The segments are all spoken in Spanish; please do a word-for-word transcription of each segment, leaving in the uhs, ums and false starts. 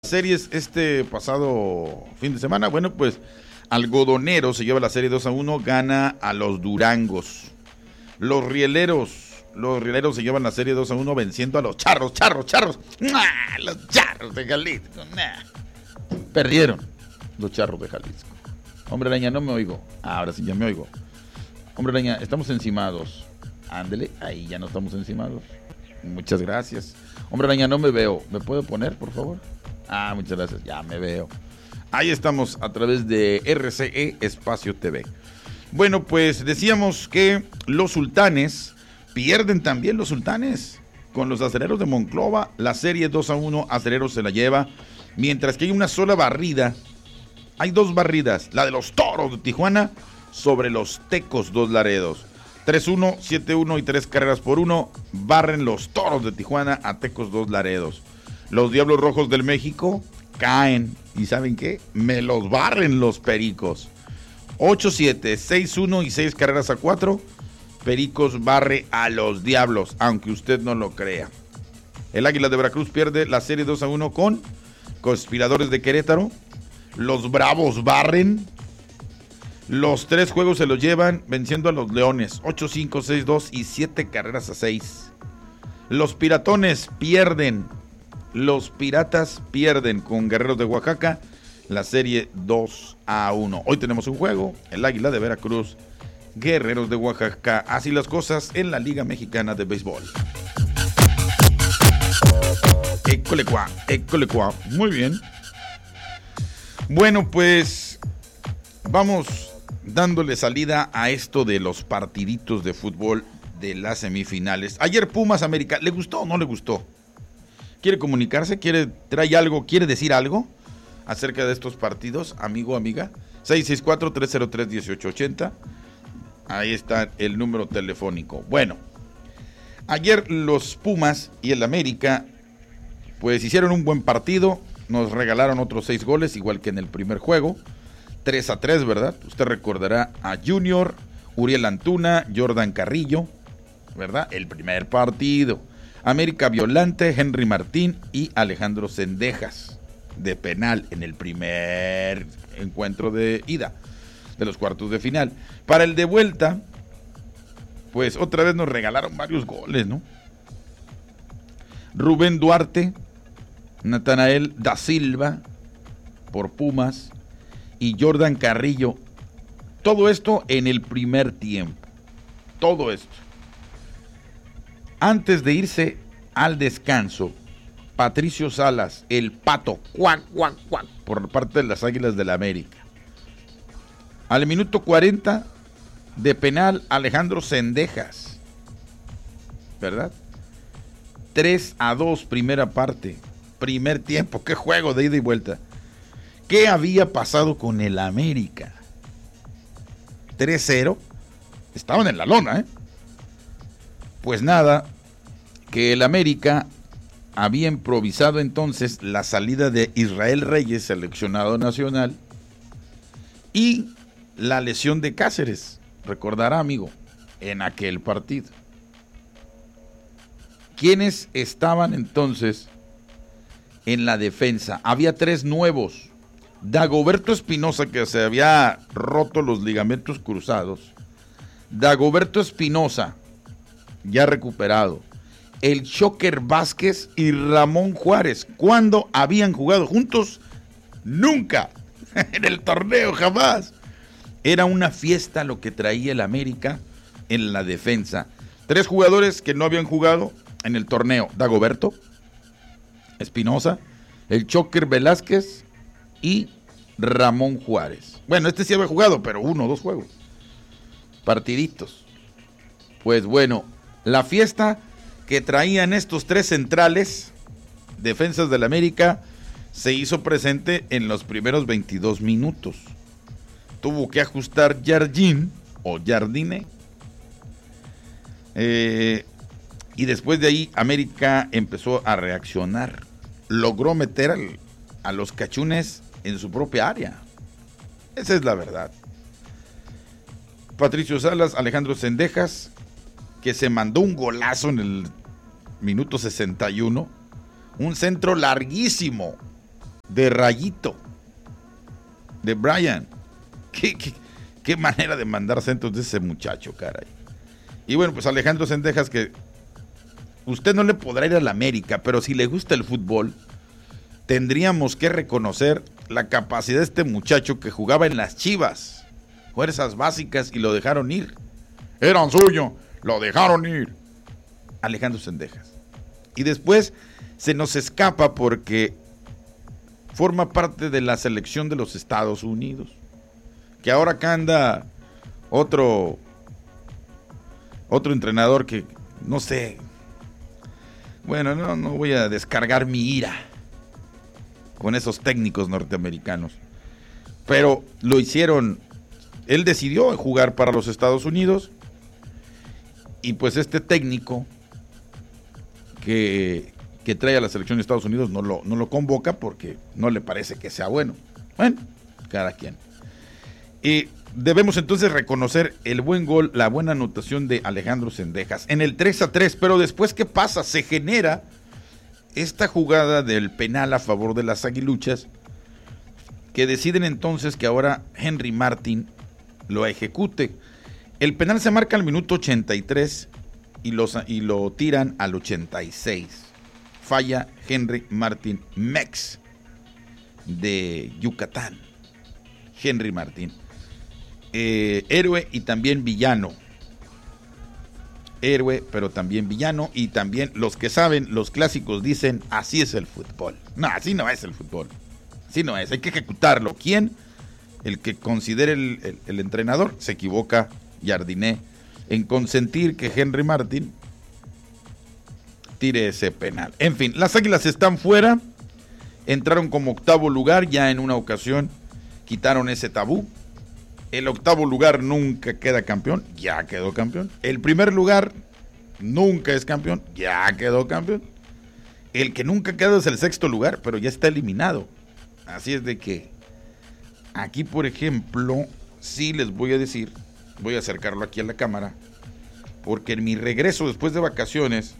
Series este pasado fin de semana, bueno, pues Algodonero se lleva la serie dos a uno, gana a los Durangos. Los Rieleros, los Rieleros se llevan la serie dos a uno venciendo a los Charros, Charros, Charros. ¡Nah! Los Charros de Jalisco. Nah. Perdieron los Charros de Jalisco. Hombre Araña, no me oigo. Ah, ahora sí ya me oigo. Hombre Araña, estamos encimados. Ándele, ahí ya no estamos encimados. Muchas gracias. Hombre Araña, no me veo. ¿Me puede poner, por favor? Ah, muchas gracias, ya me veo. Ahí estamos a través de R C E Espacio T V. Bueno, pues decíamos que los Sultanes pierden también los Sultanes con los Acereros de Monclova. La serie dos a uno, Acereros se la lleva. Mientras que hay una sola barrida. Hay dos barridas. La de los Toros de Tijuana sobre los Tecos Dos Laredos. tres uno, siete uno y tres carreras por uno. Barren los Toros de Tijuana a Tecos Dos Laredos. Los Diablos Rojos del México caen. ¿Y saben qué? Me los barren los Pericos. ocho siete, seis uno y seis carreras a cuatro. Pericos barre a los Diablos, aunque usted no lo crea. El Águila de Veracruz pierde la serie dos a uno con Conspiradores de Querétaro. Los Bravos barren. Los tres juegos se los llevan venciendo a los Leones. ocho cinco, seis dos y siete carreras a seis. Los Piratones pierden. Los Piratas pierden con Guerreros de Oaxaca la serie dos a uno. Hoy tenemos un juego, el Águila de Veracruz, Guerreros de Oaxaca. Así las cosas en la Liga Mexicana de Béisbol. École cuá, école cuá. Muy bien. Bueno, pues vamos dándole salida a esto de los partiditos de fútbol de las semifinales. Ayer Pumas América, ¿le gustó o no le gustó? ¿Quiere comunicarse? ¿Quiere trae algo? ¿Quiere decir algo acerca de estos partidos, amigo, amiga? seis seis cuatro, tres cero tres, uno ocho ocho cero. Ahí está el número telefónico. Bueno, ayer los Pumas y el América pues hicieron un buen partido. Nos regalaron otros seis goles, igual que en el primer juego. tres a tres, ¿verdad? Usted recordará a Junior, Uriel Antuna, Jordan Carrillo, ¿verdad? El primer partido. América Violante, Henry Martín y Alejandro Cendejas de penal en el primer encuentro de ida de los cuartos de final. Para el de vuelta, pues otra vez nos regalaron varios goles, ¿no? Rubén Duarte, Natanael da Silva por Pumas y Jordan Carrillo. Todo esto en el primer tiempo. Todo esto. Antes de irse al descanso, Patricio Salas, el Pato, cuac, cuac, cuac, por parte de las Águilas del la América. Al minuto cuarenta, de penal, Alejandro Cendejas, ¿verdad? tres a dos, primera parte, primer tiempo. Qué juego de ida y vuelta. ¿Qué había pasado con el América? tres cero, estaban en la lona, ¿eh? Pues nada, que el América había improvisado entonces la salida de Israel Reyes, seleccionado nacional, y la lesión de Cáceres, recordará, amigo, en aquel partido. ¿Quiénes estaban entonces en la defensa? Había tres nuevos. Dagoberto Espinosa, que se había roto los ligamentos cruzados. Dagoberto Espinosa, ya recuperado. El Choker Vázquez y Ramón Juárez. ¿Cuándo habían jugado juntos? Nunca. En el torneo, jamás. Era una fiesta lo que traía el América en la defensa. Tres jugadores que no habían jugado en el torneo. Dagoberto Espinosa, el Choker Velázquez y Ramón Juárez. Bueno, este sí había jugado, pero uno o dos juegos. Partiditos. Pues bueno, la fiesta que traían estos tres centrales, defensas del América, se hizo presente en los primeros veintidós minutos. Tuvo que ajustar Jardín o Jardine. Eh, y después de ahí, América empezó a reaccionar. Logró meter al, a los cachunes en su propia área. Esa es la verdad. Patricio Salas, Alejandro Cendejas, que se mandó un golazo en el minuto sesenta y uno, un centro larguísimo de Rayito, de Brian. ¿Qué, qué, qué manera de mandar centros de ese muchacho, caray. Y bueno, pues Alejandro Zendejas, que usted no le podrá ir a la América, pero si le gusta el fútbol, tendríamos que reconocer la capacidad de este muchacho que jugaba en las Chivas, fuerzas básicas, y lo dejaron ir. Eran suyo, lo dejaron ir. Alejandro Zendejas. Y después se nos escapa porque forma parte de la selección de los Estados Unidos. Que ahora acá anda otro, otro entrenador que, no sé, bueno, no, no voy a descargar mi ira con esos técnicos norteamericanos. Pero lo hicieron, él decidió jugar para los Estados Unidos y pues este técnico que, que trae a la selección de Estados Unidos no lo, no lo convoca porque no le parece que sea bueno. Bueno, cada quien. Y debemos entonces reconocer el buen gol, la buena anotación de Alejandro Zendejas en el tres a tres, pero después, ¿qué pasa? Se genera esta jugada del penal a favor de las Aguiluchas, que deciden entonces que ahora Henry Martin lo ejecute. El penal se marca al minuto ochenta y tres y, los, y lo tiran al ochenta y seis. Falla Henry Martin Mex de Yucatán. Henry Martin. Eh, héroe y también villano. Héroe, pero también villano. Y también los que saben, los clásicos dicen, así es el fútbol. No, así no es el fútbol. Así no es, hay que ejecutarlo. ¿Quién? El que considere el, el, el entrenador. Se equivoca Jardiné en consentir que Henry Martin tire ese penal. En fin, las Águilas están fuera. Entraron como octavo lugar. Ya en una ocasión quitaron ese tabú. El octavo lugar nunca queda campeón, ya quedó campeón. El primer lugar nunca es campeón, ya quedó campeón. El que nunca queda es el sexto lugar, pero ya está eliminado. Así es de que aquí, por ejemplo, sí les voy a decir, voy a acercarlo aquí a la cámara, porque en mi regreso después de vacaciones,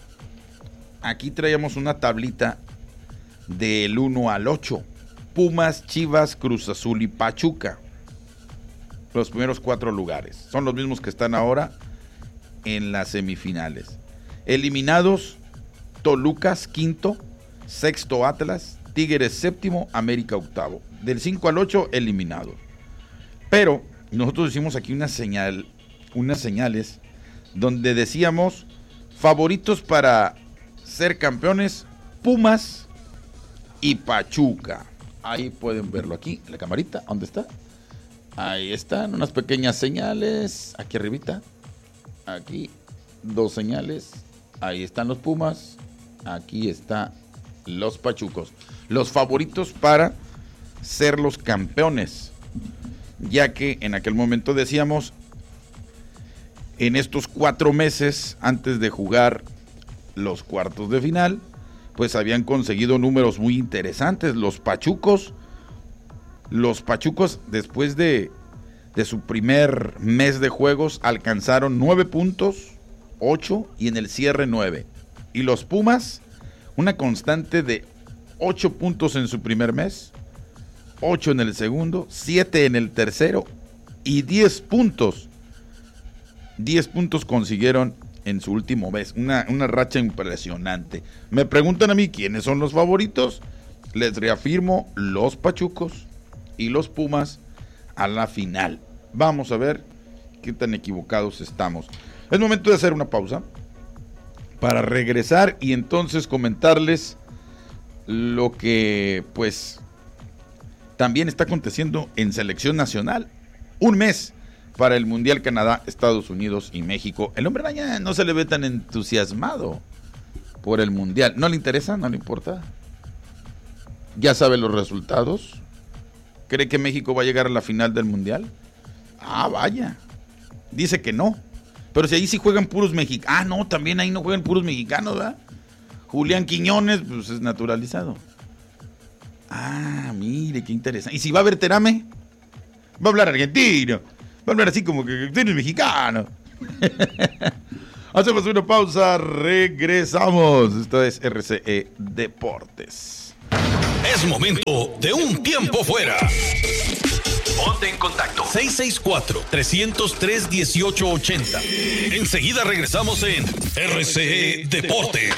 aquí traíamos una tablita del uno al ocho. Pumas, Chivas, Cruz Azul y Pachuca. Los primeros cuatro lugares. Son los mismos que están ahora en las semifinales. Eliminados, Tolucas quinto, sexto Atlas, Tigres séptimo, América octavo. Del cinco al ocho, eliminados. Pero nosotros hicimos aquí una señal, unas señales donde decíamos favoritos para ser campeones, Pumas y Pachuca. Ahí pueden verlo aquí, en la camarita, ¿dónde está? Ahí están unas pequeñas señales, aquí arribita, aquí dos señales, ahí están los Pumas, aquí están los Pachucos, los favoritos para ser los campeones, ya que en aquel momento decíamos, en estos cuatro meses antes de jugar los cuartos de final, pues habían conseguido números muy interesantes, los Pachucos. Los Pachucos, después de, de su primer mes de juegos, alcanzaron nueve puntos, ocho, y en el cierre nueve. Y los Pumas, una constante de ocho puntos en su primer mes, ocho en el segundo, siete en el tercero y diez puntos. diez puntos consiguieron en su último mes. Una, una racha impresionante. Me preguntan a mí quiénes son los favoritos. Les reafirmo, los Pachucos y los Pumas a la final. Vamos a ver qué tan equivocados estamos. Es momento de hacer una pausa para regresar y entonces comentarles lo que pues también está aconteciendo en selección nacional. Un mes para el Mundial Canadá, Estados Unidos y México. El hombre araña no se le ve tan entusiasmado por el Mundial. ¿No le interesa? ¿No le importa? ¿Ya sabe los resultados? ¿Cree que México va a llegar a la final del Mundial? Ah, vaya. Dice que no. Pero si ahí sí juegan puros mexicanos. Ah, no, también ahí no juegan puros mexicanos, ¿verdad? Julián Quiñones, pues es naturalizado. Ah, mire, qué interesante. ¿Y si va a haber Terame? Va a hablar argentino. Va a hablar así como que tú eres mexicano. Hacemos una pausa, regresamos. Esto es R C E Deportes. Es momento de un tiempo fuera. Ponte en contacto. seis seis cuatro, tres cero tres, uno ocho ocho cero. Enseguida regresamos en R C E Deportes.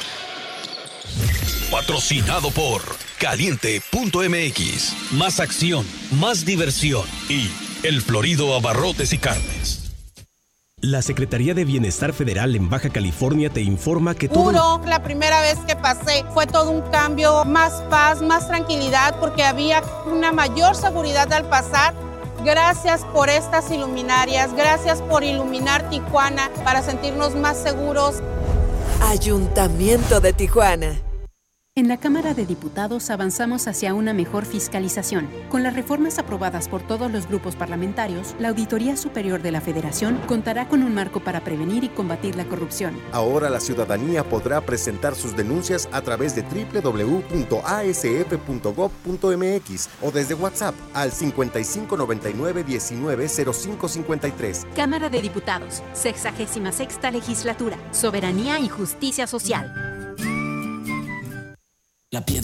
Patrocinado por Caliente punto M X. Más acción, más diversión y El Florido Abarrotes y Carnes. La Secretaría de Bienestar Federal en Baja California te informa que todo... Juro, la primera vez que pasé fue todo un cambio, más paz, más tranquilidad, porque había una mayor seguridad al pasar. Gracias por estas iluminarias, gracias por iluminar Tijuana para sentirnos más seguros. Ayuntamiento de Tijuana. En la Cámara de Diputados avanzamos hacia una mejor fiscalización. Con las reformas aprobadas por todos los grupos parlamentarios, la Auditoría Superior de la Federación contará con un marco para prevenir y combatir la corrupción. Ahora la ciudadanía podrá presentar sus denuncias a través de doble u doble u doble u punto a s f punto gob punto m x o desde WhatsApp al cincuenta y cinco noventa y nueve diecinueve cero cinco cincuenta y tres. Cámara de Diputados, sexagésima sexta Legislatura, Soberanía y Justicia Social. La piedra